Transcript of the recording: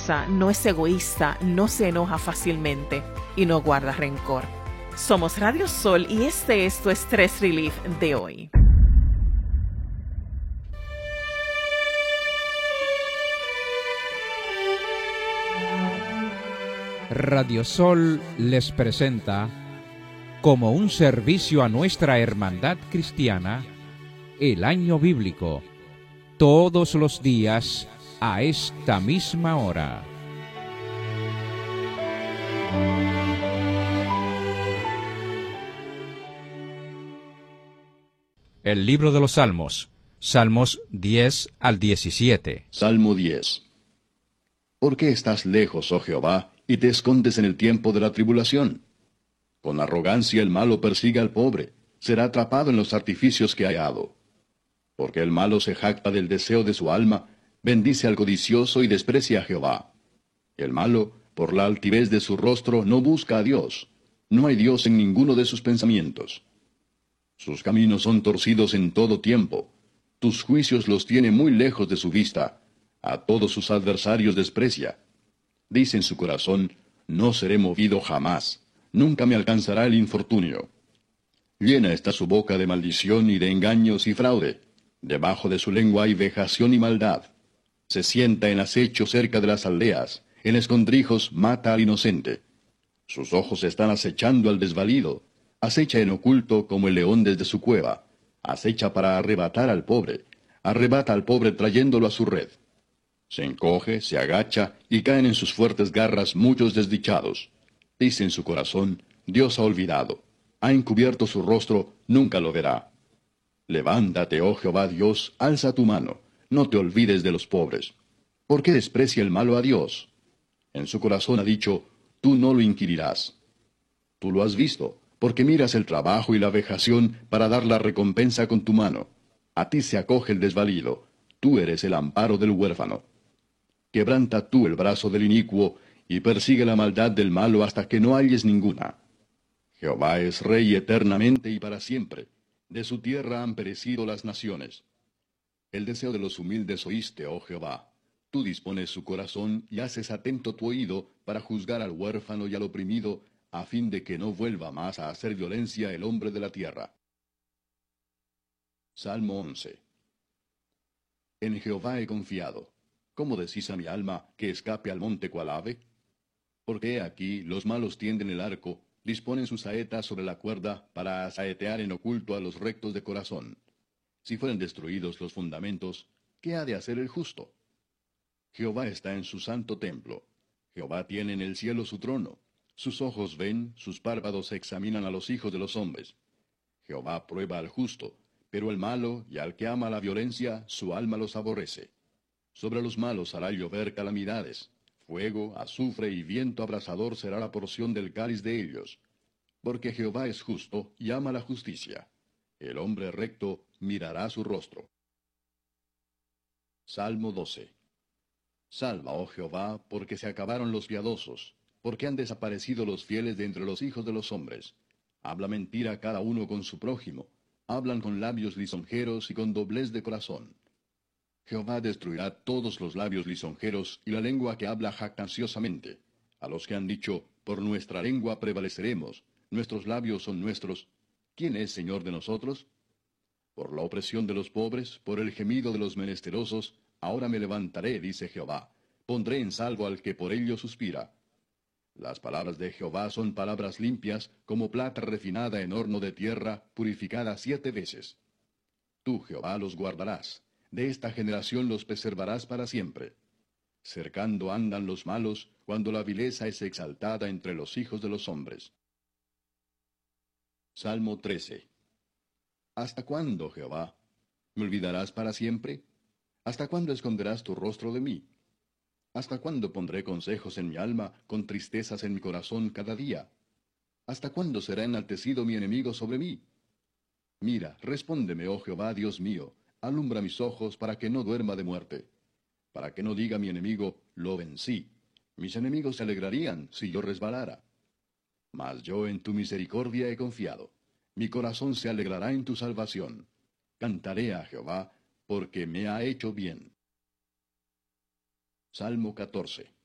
envidiosa, no es egoísta, no se enoja fácilmente y no guarda rencor. Somos Radio Sol y este es tu Stress Relief de hoy. Radio Sol les presenta, como un servicio a nuestra hermandad cristiana, el año bíblico, todos los días a esta misma hora. El libro de los Salmos, Salmos 10 al 17. Salmo 10. ¿Por qué estás lejos, oh Jehová, y te escondes en el tiempo de la tribulación? Con arrogancia el malo persigue al pobre, será atrapado en los artificios que ha hallado. Porque el malo se jacta del deseo de su alma, bendice al codicioso y desprecia a Jehová. El malo, por la altivez de su rostro, no busca a Dios. No hay Dios en ninguno de sus pensamientos. Sus caminos son torcidos en todo tiempo. Tus juicios los tiene muy lejos de su vista. A todos sus adversarios desprecia. Dice en su corazón, no seré movido jamás. Nunca me alcanzará el infortunio. Llena está su boca de maldición y de engaños y fraude. Debajo de su lengua hay vejación y maldad. Se sienta en acecho cerca de las aldeas. En escondrijos mata al inocente. Sus ojos están acechando al desvalido. Acecha en oculto como el león desde su cueva. Acecha para arrebatar al pobre. Arrebata al pobre trayéndolo a su red. Se encoge, se agacha, y caen en sus fuertes garras muchos desdichados. Dice en su corazón, Dios ha olvidado. Ha encubierto su rostro, nunca lo verá. Levántate, oh Jehová Dios, alza tu mano. No te olvides de los pobres. ¿Por qué desprecia el malo a Dios? En su corazón ha dicho, tú no lo inquirirás. Tú lo has visto, porque miras el trabajo y la vejación para dar la recompensa con tu mano. A ti se acoge el desvalido, tú eres el amparo del huérfano. Quebranta tú el brazo del inicuo, y persigue la maldad del malo hasta que no halles ninguna. Jehová es rey eternamente y para siempre. De su tierra han perecido las naciones. El deseo de los humildes oíste, oh Jehová. Tú dispones su corazón y haces atento tu oído para juzgar al huérfano y al oprimido, a fin de que no vuelva más a hacer violencia el hombre de la tierra. Salmo 11. En Jehová he confiado. ¿Cómo decís a mi alma que escape al monte cual ave? Porque he aquí los malos tienden el arco, disponen sus saetas sobre la cuerda para saetear en oculto a los rectos de corazón. Si fueren destruidos los fundamentos, ¿qué ha de hacer el justo? Jehová está en su santo templo. Jehová tiene en el cielo su trono. Sus ojos ven, sus párpados examinan a los hijos de los hombres. Jehová prueba al justo, pero al malo y al que ama la violencia, su alma los aborrece. Sobre los malos hará llover calamidades. Fuego, azufre y viento abrasador será la porción del cáliz de ellos. Porque Jehová es justo y ama la justicia. El hombre recto mirará su rostro. Salmo 12. Salva, oh Jehová, porque se acabaron los piadosos, porque han desaparecido los fieles de entre los hijos de los hombres. Habla mentira cada uno con su prójimo. Hablan con labios lisonjeros y con doblez de corazón. Jehová destruirá todos los labios lisonjeros y la lengua que habla jactanciosamente. A los que han dicho, por nuestra lengua prevaleceremos, nuestros labios son nuestros. ¿Quién es Señor de nosotros? Por la opresión de los pobres, por el gemido de los menesterosos, ahora me levantaré, dice Jehová. Pondré en salvo al que por ello suspira. Las palabras de Jehová son palabras limpias, como plata refinada en horno de tierra, purificada 7 veces. Tú, Jehová, los guardarás. De esta generación los preservarás para siempre. Cercando andan los malos, cuando la vileza es exaltada entre los hijos de los hombres. Salmo 13. ¿Hasta cuándo, Jehová? ¿Me olvidarás para siempre? ¿Hasta cuándo esconderás tu rostro de mí? ¿Hasta cuándo pondré consejos en mi alma, con tristezas en mi corazón cada día? ¿Hasta cuándo será enaltecido mi enemigo sobre mí? Mira, respóndeme, oh Jehová, Dios mío, alumbra mis ojos para que no duerma de muerte, para que no diga mi enemigo, lo vencí. Mis enemigos se alegrarían si yo resbalara. Mas yo en tu misericordia he confiado. Mi corazón se alegrará en tu salvación. Cantaré a Jehová, porque me ha hecho bien. Salmo 14.